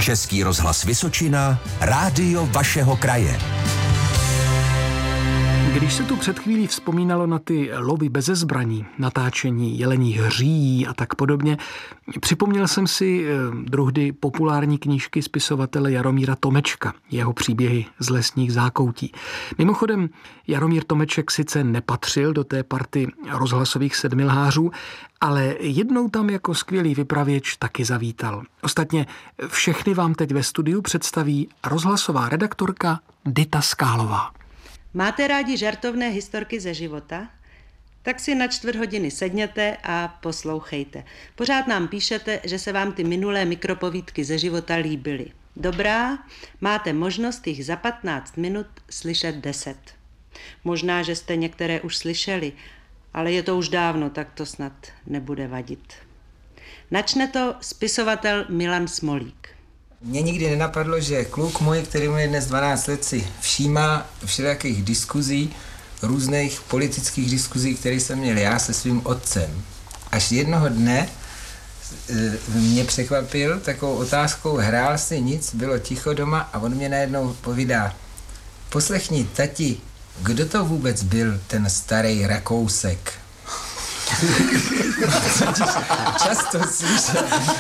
Český rozhlas Vysočina, rádio vašeho kraje. Když se tu před chvílí vzpomínalo na ty lovy beze zbraní, natáčení jeleních hříjí a tak podobně, připomněl jsem si druhdy populární knížky spisovatele Jaromíra Tomečka, jeho příběhy z lesních zákoutí. Mimochodem, Jaromír Tomeček sice nepatřil do té party rozhlasových sedmilhářů, ale jednou tam jako skvělý vypravěč taky zavítal. Ostatně všechny vám teď ve studiu představí rozhlasová redaktorka Dita Skálová. Máte rádi žartovné historky ze života? Tak si na 4 hodiny sedněte a poslouchejte. Pořád nám píšete, že se vám ty minulé mikropovídky ze života líbily. Dobrá, máte možnost jich za 15 minut slyšet 10. Možná, že jste některé už slyšeli, ale je to už dávno, tak to snad nebude vadit. Načne to spisovatel Milan Smolík. Mně nikdy nenapadlo, že kluk můj, který mu je dnes 12 let, si všímá všelijakých diskuzí, různých politických diskuzí, které jsem měl já se svým otcem. Až jednoho dne mě překvapil takovou otázkou, hrál si nic, bylo ticho doma a on mě najednou povídá: poslechni, tati, kdo to vůbec byl ten starý Rakousek? Často slyšel